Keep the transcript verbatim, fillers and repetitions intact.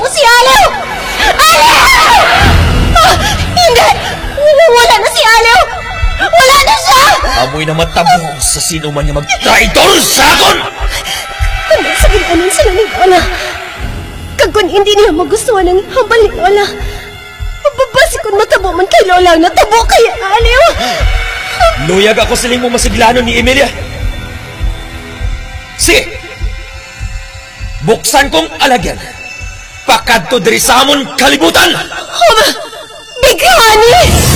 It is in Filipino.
mo si Aliw! Aliw! Ah, hindi! Wala na si Aliw! Wala na siya! Amoy na matabong sa sino man yung mag-traitor sa akon! Kung nagsagilanan sila ni Lola, kagkun hindi niya magustuhan ng hambal ni Lola, mababasi kung matabo man kay Lola, natabo kay Aliw! Luyag ako siling mo masiglano ni Emilia. Sige! Buksan kong alagyan. Pakadto diri sa amon kalibutan! Haba! Bighani!